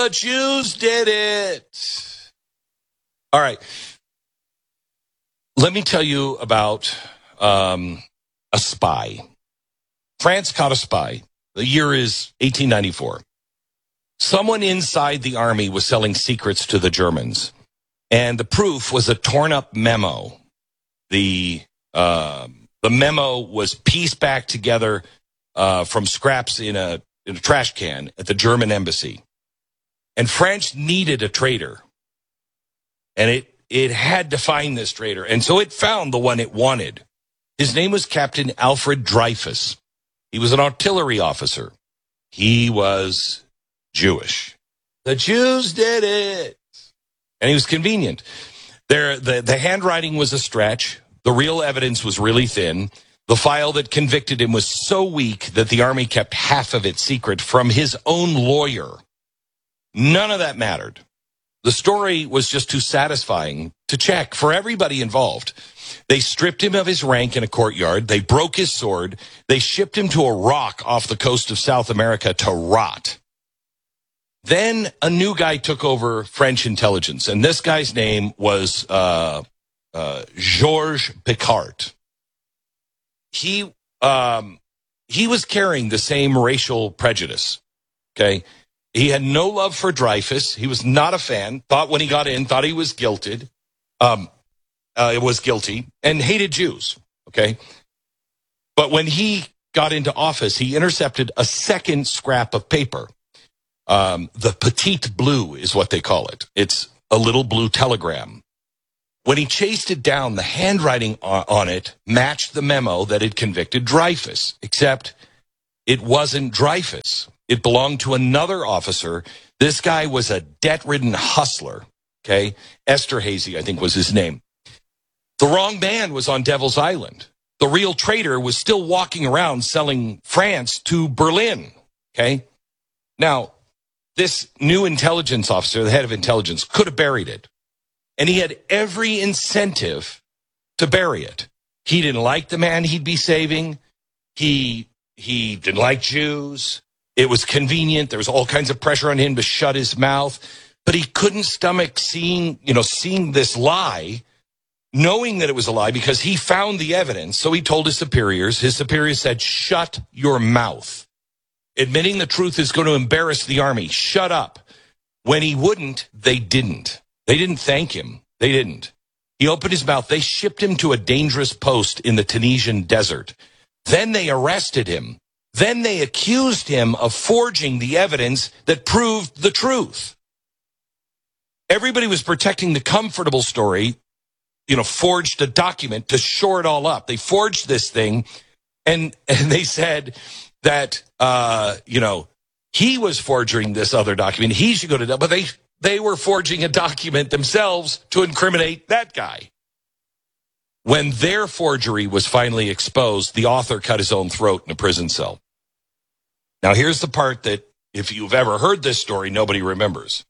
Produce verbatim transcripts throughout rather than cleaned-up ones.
The Jews did it. All right. Let me tell you about um, a spy. France caught a spy. The year is eighteen ninety-four. Someone inside the army was selling secrets to the Germans, and the proof was a torn-up memo. The uh, the memo was pieced back together uh, from scraps in a, in a trash can at the German embassy. And France needed a traitor, and it, it had to find this traitor, and so it found the one it wanted. His name was Captain Alfred Dreyfus. He was an artillery officer. He was Jewish. The Jews did it. And he was convenient. There, the, the handwriting was a stretch. The real evidence was really thin. The file that convicted him was so weak that the army kept half of it secret from his own lawyer. None of that mattered. The story was just too satisfying to check for everybody involved. They stripped him of his rank in a courtyard. They broke his sword. They shipped him to a rock off the coast of South America to rot. Then a new guy took over French intelligence, and this guy's name was uh, uh, Georges Picquart. He um, he was carrying the same racial prejudice. Okay, he had no love for Dreyfus. He was not a fan. Thought when he got in, thought he was guilted. Um, uh, it was guilty and hated Jews. Okay, but when he got into office, he intercepted a second scrap of paper. Um, the Petite Bleu is what they call it. It's a little blue telegram. When he chased it down, the handwriting on it matched the memo that had convicted Dreyfus, except it wasn't Dreyfus. It belonged to another officer. This guy was a debt-ridden hustler, okay? Esterhazy, I think, was his name. The wrong man was on Devil's Island. The real traitor was still walking around selling France to Berlin, okay? Now, this new intelligence officer, the head of intelligence, could have buried it. And he had every incentive to bury it. He didn't like the man he'd be saving. He he didn't like Jews. It was convenient. There was all kinds of pressure on him to shut his mouth. But he couldn't stomach seeing, you know, seeing this lie, knowing that it was a lie, because he found the evidence. So he told his superiors. His superiors said, shut your mouth. Admitting the truth is going to embarrass the army. Shut up. When he wouldn't, they didn't. They didn't thank him. They didn't. He opened his mouth. They shipped him to a dangerous post in the Tunisian desert. Then they arrested him. Then they accused him of forging the evidence that proved the truth. Everybody was protecting the comfortable story, you know, forged a document to shore it all up. They forged this thing, and, and they said that, uh, you know, he was forging this other document. He should go to, but they, they were forging a document themselves to incriminate that guy. When their forgery was finally exposed, the author cut his own throat in a prison cell. Now, here's the part that, if you've ever heard this story, nobody remembers.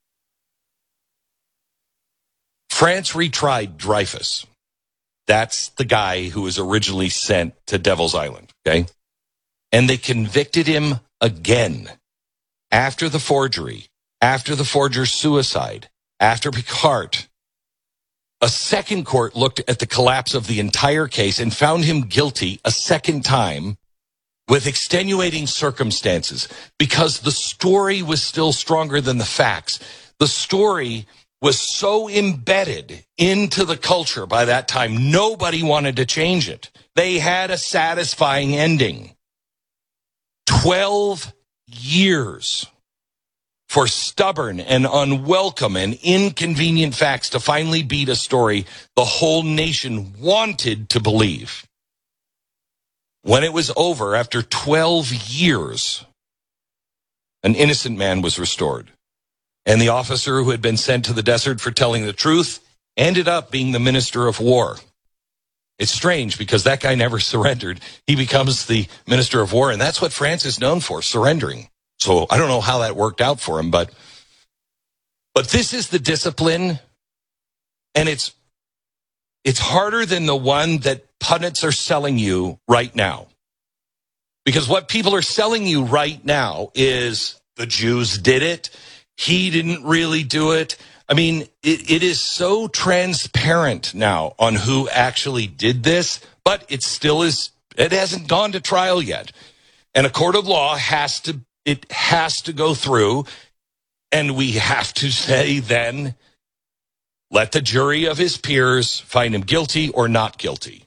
France retried Dreyfus. That's the guy who was originally sent to Devil's Island, okay? And they convicted him again after the forgery, after the forger's suicide, after Picquart. A second court looked at the collapse of the entire case and found him guilty a second time with extenuating circumstances, because the story was still stronger than the facts. The story was so embedded into the culture by that time, nobody wanted to change it. They had a satisfying ending. Twelve years for stubborn and unwelcome and inconvenient facts to finally beat a story the whole nation wanted to believe. When it was over, after twelve years, an innocent man was restored. And the officer who had been sent to the desert for telling the truth ended up being the Minister of War. It's strange because that guy never surrendered. He becomes the Minister of War, and that's what France is known for, surrendering. So I don't know how that worked out for him, but but this is the discipline, and it's it's harder than the one that pundits are selling you right now. Because what people are selling you right now is the Jews did it. he didn't really do it. I mean, it, it is so transparent now on who actually did this, but it still is, it hasn't gone to trial yet. And a court of law has to, it has to go through, and we have to say then, let the jury of his peers find him guilty or not guilty.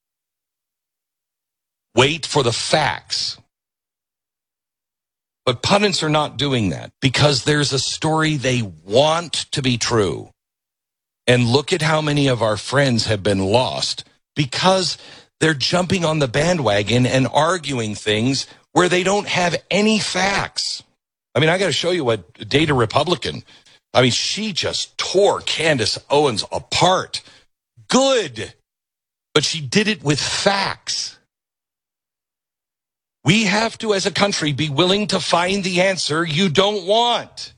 Wait for the facts. But pundits are not doing that because there's a story they want to be true. And look at how many of our friends have been lost because they're jumping on the bandwagon and arguing things where they don't have any facts. I mean, I got to show you what Data Republican, I mean, she just tore Candace Owens apart. Good. But she did it with facts. We have to, as a country, be willing to find the answer you don't want.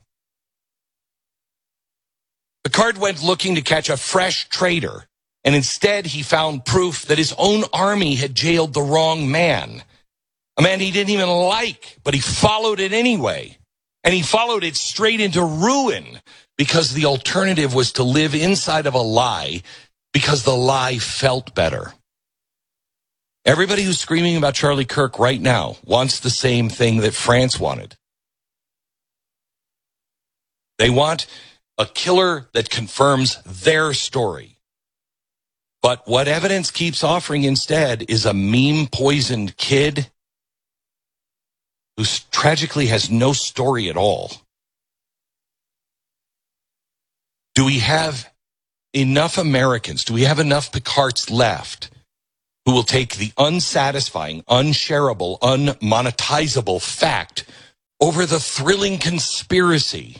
Picard went looking to catch a fresh traitor, and instead he found proof that his own army had jailed the wrong man. A man he didn't even like, but he followed it anyway. And he followed it straight into ruin because the alternative was to live inside of a lie because the lie felt better. Everybody who's screaming about Charlie Kirk right now wants the same thing that France wanted. They want a killer that confirms their story. But what evidence keeps offering instead is a meme-poisoned kid who tragically has no story at all. Do we have enough Americans, do we have enough Picards left who will take the unsatisfying, unshareable, unmonetizable fact over the thrilling conspiracy?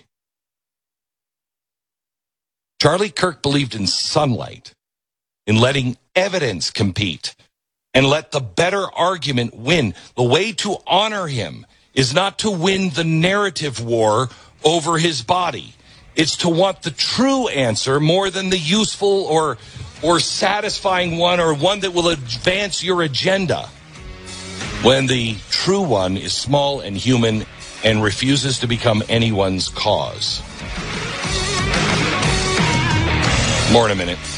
Charlie Kirk believed in sunlight, in letting evidence compete, and let the better argument win. The way to honor him is not to win the narrative war over his body. It's to want the true answer more than the useful or or satisfying one or one that will advance your agenda. When the true one is small and human and refuses to become anyone's cause. More in a minute.